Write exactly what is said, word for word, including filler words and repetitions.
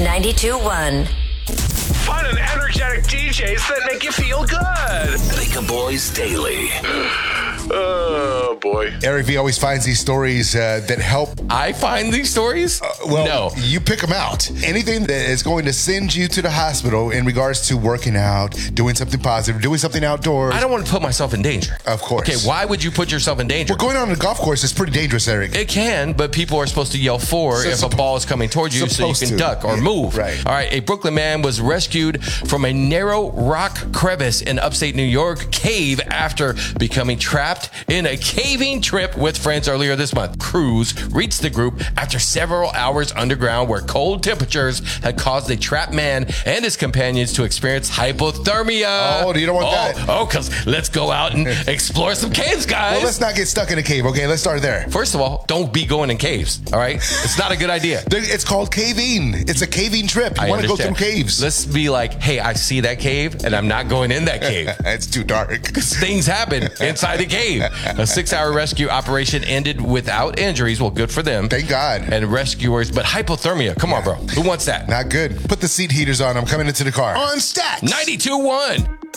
ninety-two point one. Fun and energetic D Js that make you feel good. Wake Boys Daily. Oh, boy. Eric V always finds these stories uh, that help. I find these stories? Uh, well, no. You pick them out. Anything that is going to send you to the hospital in regards to working out, doing something positive, doing something outdoors. I don't want to put myself in danger. Of course. Okay, why would you put yourself in danger? Well, going on a golf course is pretty dangerous, Eric. It can, but people are supposed to yell for So if suppo- a ball is coming towards you so you can supposed to. duck or Yeah, move. right. All right, a Brooklyn man was rescued from a narrow rock crevice in upstate New York cave after becoming trapped in a caving trip with friends earlier this month. Crews reached the group after several hours underground where cold temperatures had caused a trapped man and his companions to experience hypothermia. Oh, you don't want oh, that. Oh, because let's go out and explore some caves, guys. Well, let's not get stuck in a cave, okay? Let's start there. First of all, don't be going in caves, all right? It's not a good idea. It's called caving. It's a caving trip. You I want to go understand. through caves. Let's be like, hey, I see that cave, and I'm not going in that cave. It's too dark. Things happen inside the cave. A six-hour rescue operation ended without injuries. Well, good for them. Thank God. And rescuers, but hypothermia. Come on, bro. Who wants that? Not good. Put the seat heaters on. I'm coming into the car. On Stacks. ninety-two point one.